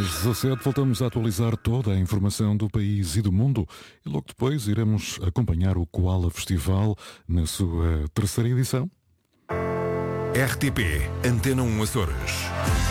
Às 17 voltamos a atualizar toda a informação do país e do mundo e logo depois iremos acompanhar o Koala Festival na sua terceira edição. RTP Antena 1 Açores.